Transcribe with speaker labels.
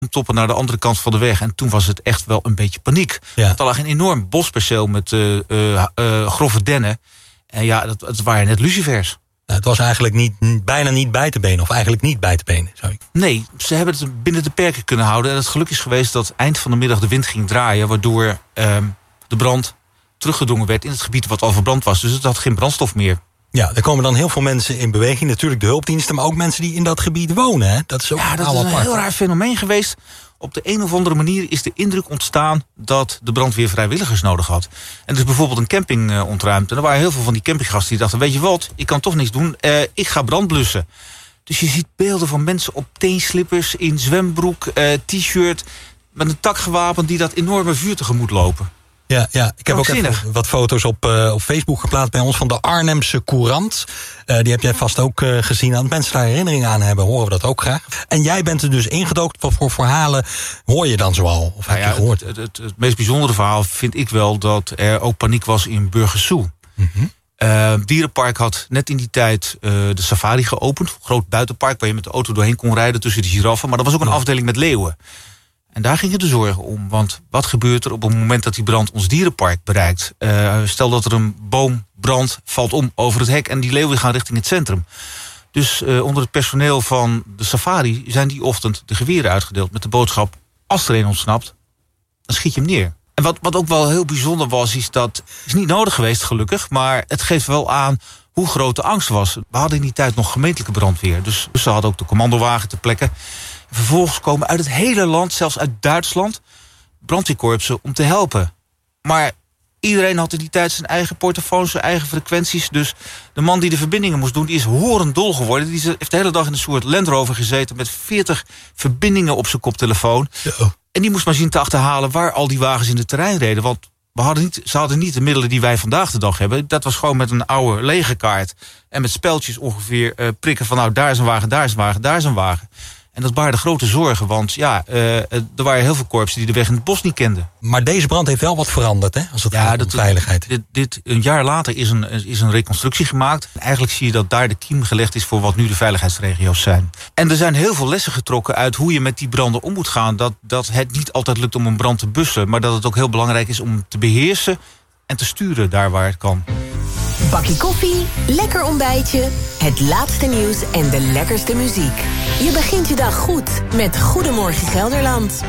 Speaker 1: toppen naar de andere kant van de weg. En toen was het echt wel een beetje paniek.
Speaker 2: Ja.
Speaker 1: Want er lag een enorm bosperceel met grove dennen. En ja, het waren net lucifers.
Speaker 2: Het was eigenlijk bijna niet bij te benen. Of eigenlijk niet bij te benen. Sorry.
Speaker 1: Nee, ze hebben het binnen de perken kunnen houden. En het geluk is geweest dat eind van de middag de wind ging draaien. Waardoor de brand teruggedrongen werd in het gebied wat al verbrand was. Dus het had geen brandstof meer.
Speaker 2: Ja, er komen dan heel veel mensen in beweging. Natuurlijk de hulpdiensten, maar ook mensen die in dat gebied wonen. Hè? Dat is ook
Speaker 1: dat is een heel raar fenomeen geweest. Op de een of andere manier is de indruk ontstaan dat de brandweer vrijwilligers nodig had. En er is bijvoorbeeld een camping ontruimd. En er waren heel veel van die campinggasten die dachten, weet je wat, ik kan toch niks doen, ik ga brand blussen. Dus je ziet beelden van mensen op teenslippers, in zwembroek, t-shirt, met een tak gewapend die dat enorme vuur tegemoet lopen.
Speaker 2: Ja, ik heb ook even wat foto's op Facebook geplaatst bij ons van de Arnhemse Courant. Die heb jij vast ook gezien. Als mensen daar herinneringen aan hebben, horen we dat ook graag. En jij bent er dus ingedookt. Wat voor verhalen hoor je dan zoal? Of heb je gehoord?
Speaker 1: Het meest bijzondere verhaal vind ik wel dat er ook paniek was in Burgersoe. Het dierenpark had net in die tijd de safari geopend. Een groot buitenpark waar je met de auto doorheen kon rijden tussen de giraffen. Maar er was ook een afdeling met leeuwen. En daar gingen de zorgen om. Want wat gebeurt er op het moment dat die brand ons dierenpark bereikt? Stel dat er een boom brandt, valt om over het hek en die leeuwen gaan richting het centrum. Dus onder het personeel van de safari zijn die ochtend de geweren uitgedeeld met de boodschap, als er een ontsnapt, dan schiet je hem neer. En wat ook wel heel bijzonder was, is dat is niet nodig geweest gelukkig, maar het geeft wel aan hoe groot de angst was. We hadden in die tijd nog gemeentelijke brandweer. Dus ze hadden ook de commandowagen ter plekke. Vervolgens komen uit het hele land, zelfs uit Duitsland, brandweerkorpsen om te helpen. Maar iedereen had in die tijd zijn eigen portofoons, zijn eigen frequenties. Dus de man die de verbindingen moest doen, die is horendol geworden. Die heeft de hele dag in een soort Land Rover gezeten met 40 verbindingen op zijn koptelefoon. Ja. En die moest maar zien te achterhalen waar al die wagens in het terrein reden. Want ze hadden niet de middelen die wij vandaag de dag hebben. Dat was gewoon met een oude legerkaart. En met speltjes ongeveer prikken van nou, daar is een wagen, daar is een wagen, daar is een wagen. En dat waren de grote zorgen, want er waren heel veel korpsen die de weg in het bos niet kenden.
Speaker 2: Maar deze brand heeft wel wat veranderd, hè? Als het gaat om veiligheid.
Speaker 1: Een jaar later is een reconstructie gemaakt. Eigenlijk zie je dat daar de kiem gelegd is voor wat nu de veiligheidsregio's zijn. En er zijn heel veel lessen getrokken uit hoe je met die branden om moet gaan. Dat het niet altijd lukt om een brand te blussen, maar dat het ook heel belangrijk is om te beheersen en te sturen daar waar het kan.
Speaker 3: Bakje koffie, lekker ontbijtje, het laatste nieuws en de lekkerste muziek. Je begint je dag goed met Goedemorgen Gelderland.